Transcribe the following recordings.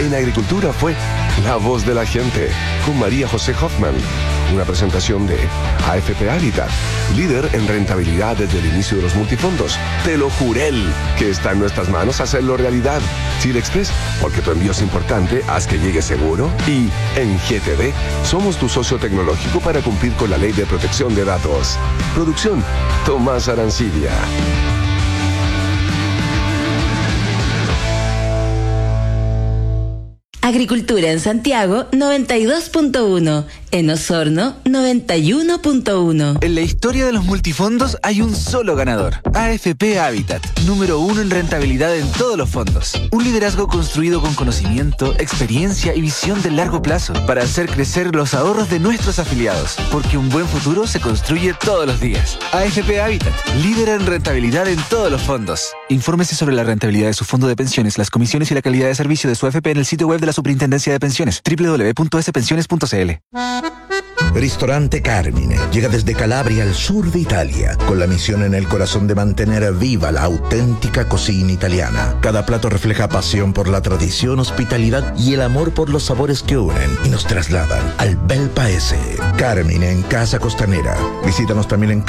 en Agricultura fue La Voz de la Gente, con María José Hoffman. Una presentación de AFP Habitat, líder en rentabilidad desde el inicio de los multifondos. Te lo juré que está en nuestras manos hacerlo realidad. Chile Express, porque tu envío es importante, haz que llegue seguro. Y en GTD, somos tu socio tecnológico para cumplir con la Ley de Protección de Datos. Producción, Tomás Arancibia. Agricultura en Santiago 92.1, en Osorno 91.1. En la historia de los multifondos hay un solo ganador, AFP Habitat, número 1 en rentabilidad en todos los fondos. Un liderazgo construido con conocimiento, experiencia y visión de largo plazo para hacer crecer los ahorros de nuestros afiliados, porque un buen futuro se construye todos los días. AFP Habitat, líder en rentabilidad en todos los fondos. Infórmese sobre la rentabilidad de su fondo de pensiones, las comisiones y la calidad de servicio de su AFP en el sitio web de la Superintendencia de Pensiones, www.spensiones.cl. Ristorante Carmine llega desde Calabria al sur de Italia, con la misión en el corazón de mantener viva la auténtica cocina italiana. Cada plato refleja pasión por la tradición, hospitalidad y el amor por los sabores que unen y nos trasladan al bel paese. Carmine en Casa Costanera. Visítanos también en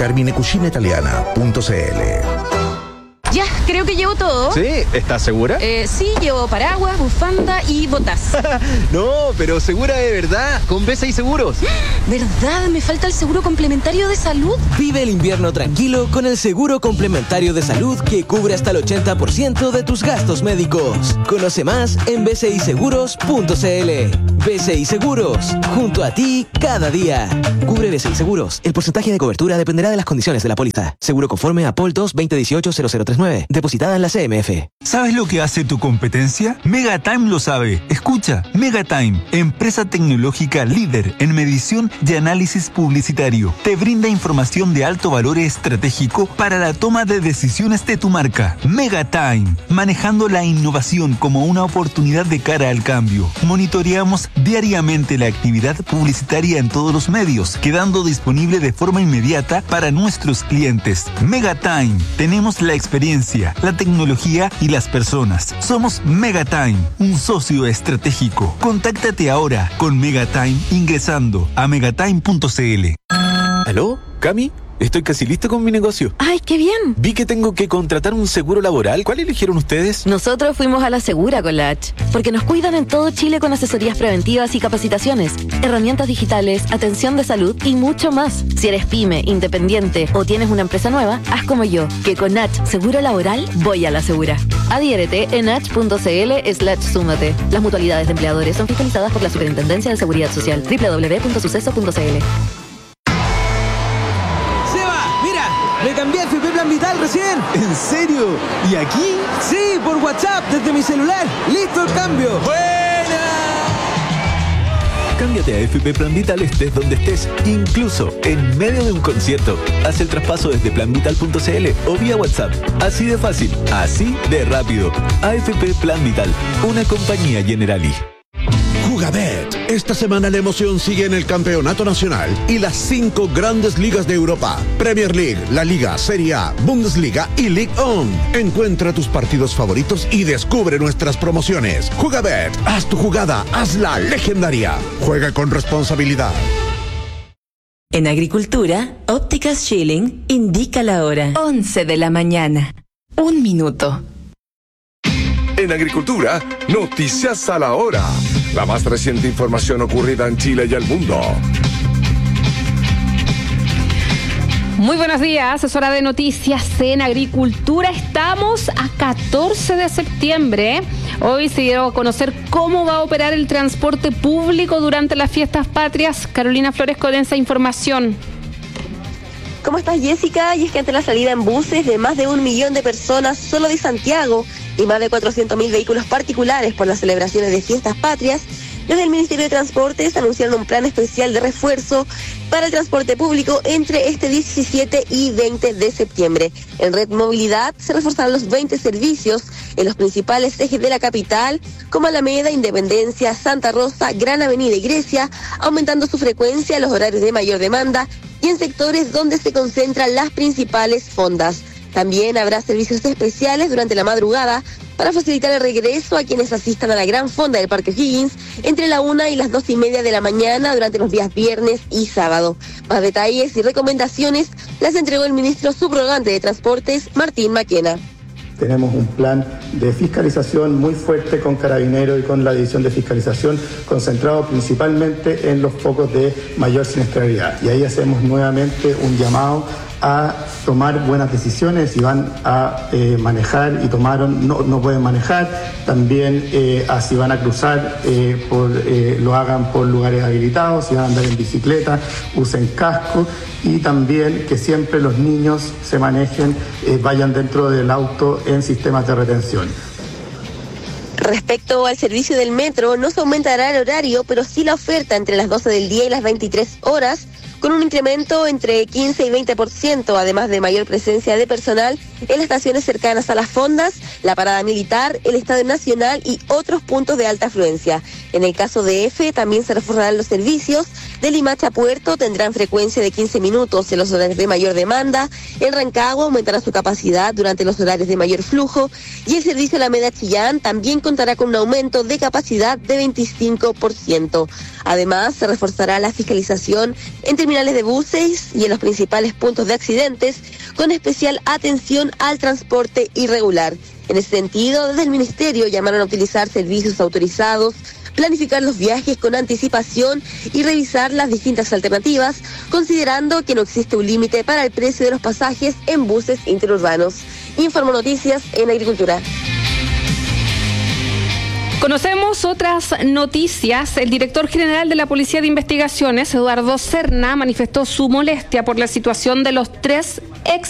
carminecucinaitaliana.cl. Ya, creo que llevo todo. ¿Sí? ¿Estás segura? Sí, llevo paraguas, bufanda y botas. No, pero segura de verdad, con BCI Seguros. ¿Verdad? Me falta el seguro complementario de salud. Vive el invierno tranquilo con el seguro complementario de salud que cubre hasta el 80% de tus gastos médicos. Conoce más en bciseguros.cl. BCI Seguros, junto a ti cada día. Cubre BCI Seguros. El porcentaje de cobertura dependerá de las condiciones de la póliza. Seguro conforme a POL 2 2018-0039. Depositada en la CMF. ¿Sabes lo que hace tu competencia? Megatime lo sabe. Escucha, Megatime, empresa tecnológica líder en medición y análisis publicitario. Te brinda información de alto valor estratégico para la toma de decisiones de tu marca. Megatime, manejando la innovación como una oportunidad de cara al cambio. Monitoreamos diariamente la actividad publicitaria en todos los medios, quedando disponible de forma inmediata para nuestros clientes. Megatime, tenemos la experiencia, la tecnología y las personas. Somos Megatime, un socio estratégico. Contáctate ahora con Megatime ingresando a megatime.cl. ¿Aló? ¿Cami? Estoy casi listo con mi negocio. ¡Ay, qué bien! Vi que tengo que contratar un seguro laboral. ¿Cuál eligieron ustedes? Nosotros fuimos a la Segura con la H, porque nos cuidan en todo Chile con asesorías preventivas y capacitaciones, herramientas digitales, atención de salud y mucho más. Si eres pyme, independiente o tienes una empresa nueva, haz como yo, que con H Seguro Laboral voy a la Segura. Adhiérete en h.cl/súmate. Las mutualidades de empleadores son fiscalizadas por la Superintendencia de Seguridad Social. www.suceso.cl. Me cambié a FP Plan Vital recién. ¿En serio? ¿Y aquí? Sí, por WhatsApp, desde mi celular. ¡Listo el cambio! ¡Buena! Cámbiate a FP Plan Vital estés donde estés, incluso en medio de un concierto. Haz el traspaso desde planvital.cl o vía WhatsApp. Así de fácil, así de rápido. AFP Plan Vital, una compañía Generali. Jugabet. Esta semana la emoción sigue en el Campeonato Nacional y las 5 grandes ligas de Europa: Premier League, La Liga, Serie A, Bundesliga y Ligue 1. Encuentra tus partidos favoritos y descubre nuestras promociones. Jugabet. Haz tu jugada, hazla legendaria. Juega con responsabilidad. En Agricultura, Ópticas Schilling indica la hora. 11 de la mañana. 1 minuto. En Agricultura, noticias a la hora. La más reciente información ocurrida en Chile y el mundo. Muy buenos días, es hora de noticias en Agricultura. Estamos a 14 de septiembre. Hoy se dio a conocer cómo va a operar el transporte público durante las fiestas patrias. Carolina Flores con esa información. ¿Cómo estás, Jessica? Y es que ante la salida en buses de más de 1 millón de personas solo de Santiago y más de 400.000 vehículos particulares por las celebraciones de fiestas patrias, desde el Ministerio de Transportes anunciaron un plan especial de refuerzo para el transporte público entre este 17 y 20 de septiembre. En Red Movilidad se reforzarán los 20 servicios en los principales ejes de la capital, como Alameda, Independencia, Santa Rosa, Gran Avenida y Grecia, aumentando su frecuencia en los horarios de mayor demanda y en sectores donde se concentran las principales fondas. También habrá servicios especiales durante la madrugada para facilitar el regreso a quienes asistan a la Gran Fonda del Parque Higgins entre la 1 y las 2:30 de la mañana durante los días viernes y sábado. Más detalles y recomendaciones las entregó el ministro subrogante de Transportes, Martín Maquena. Tenemos un plan de fiscalización muy fuerte con Carabineros y con la División de Fiscalización, concentrado principalmente en los focos de mayor siniestralidad. Y ahí hacemos nuevamente un llamado a tomar buenas decisiones. Si van a manejar y tomaron, no pueden manejar. También si van a cruzar, lo hagan por lugares habilitados. Si van a andar en bicicleta, usen casco. Y también que siempre los niños se manejen, vayan dentro del auto en sistemas de retención. Respecto al servicio del metro, no se aumentará el horario, pero sí la oferta entre las 12 del día y las 23 horas, con un incremento entre 15 y 20%, además de mayor presencia de personal en las estaciones cercanas a las fondas, la parada militar, el Estadio Nacional y otros puntos de alta afluencia. En el caso de EFE también se reforzarán los servicios. De Limache a Puerto tendrán frecuencia de 15 minutos en los horarios de mayor demanda. En Rancagua aumentará su capacidad durante los horarios de mayor flujo. Y el servicio Alameda-Chillán también contará con un aumento de capacidad de 25%. Además, se reforzará la fiscalización en terminales de buses y en los principales puntos de accidentes, con especial atención al transporte irregular. En ese sentido, desde el Ministerio llamaron a utilizar servicios autorizados, planificar los viajes con anticipación y revisar las distintas alternativas, considerando que no existe un límite para el precio de los pasajes en buses interurbanos. Informo Noticias en Agricultura. Conocemos otras noticias. El director general de la Policía de Investigaciones, Eduardo Serna, manifestó su molestia por la situación de los 3 ex